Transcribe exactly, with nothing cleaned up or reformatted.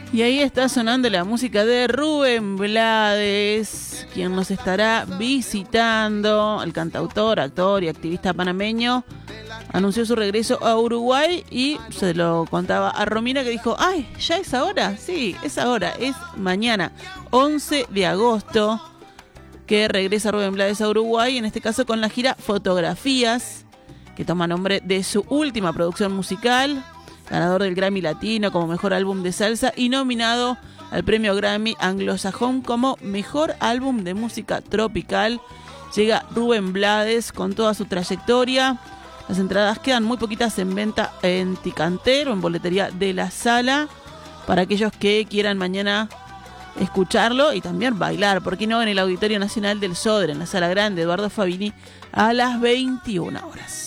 Y ahí está sonando la música de Rubén Blades, quien nos estará visitando. El cantautor, actor y activista panameño anunció su regreso a Uruguay y se lo contaba a Romina, que dijo: ¡ay, ya es ahora! Sí, es ahora, es mañana, once de agosto, que regresa Rubén Blades a Uruguay, en este caso con la gira Fotografías, que toma nombre de su última producción musical, ganador del Grammy Latino como Mejor Álbum de Salsa y nominado al Premio Grammy Anglosajón como Mejor Álbum de Música Tropical. Llega Rubén Blades con toda su trayectoria. Las entradas quedan muy poquitas en venta en Ticanter o en boletería de la sala, para aquellos que quieran mañana escucharlo y también bailar, ¿por qué no?, en el Auditorio Nacional del Sodre, en la Sala Grande Eduardo Fabini, a las veintiuna horas.